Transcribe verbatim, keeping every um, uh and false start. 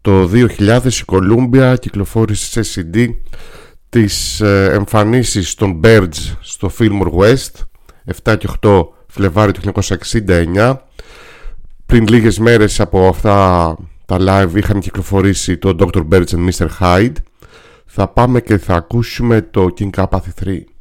Το δύο χιλιάδες η Columbia κυκλοφόρησε σε σι ντι τις ε, εμφανίσεις των Byrds στο Fillmore West επτά και οκτώ Φλεβάρι του χίλια εννιακόσια εξήντα εννιά. Πριν λίγες μέρες από αυτά τα live είχαν κυκλοφορήσει το ντόκτορ Birds and μίστερ Hyde. Θα πάμε και θα ακούσουμε το King Apathy τρία.